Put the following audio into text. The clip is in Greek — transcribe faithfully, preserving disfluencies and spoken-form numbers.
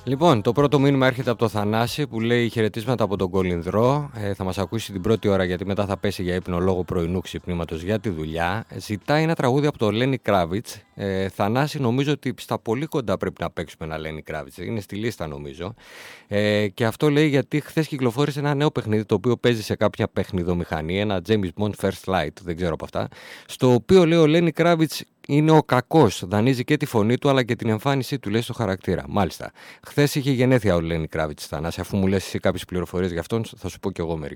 Λοιπόν, το πρώτο μήνυμα έρχεται από το Θανάση που λέει χαιρετίσματα από τον Κολυνδρό. Ε, θα μας ακούσει την πρώτη ώρα γιατί μετά θα πέσει για ύπνο λόγω πρωινού ξυπνήματος για τη δουλειά. Ζητάει ένα τραγούδι από το Λένι Κράβιτς. Ε, Θανάση, νομίζω ότι στα πολύ κοντά πρέπει να παίξουμε ένα Λένι Κράβιτς. Είναι στη λίστα νομίζω. Ε, και αυτό λέει γιατί χθες κυκλοφόρησε ένα νέο παιχνίδι το οποίο παίζει σε κάποια παιχνιδομηχανή. Ένα James Bond First Light, δεν ξέρω από αυτά. Στο οποίο λέει ο Λένι Κράβιτς είναι ο κακός. Δανείζει και τη φωνή του αλλά και την εμφάνισή του, λέει, στο χαρακτήρα. Μάλιστα. Χθες είχε γενέθλια ο Λένι Κράβιτς, Θανάση. Αφού μου λες εσύ κάποιες πληροφορίες για αυτόν, θα σου πω κι εγώ μερικές.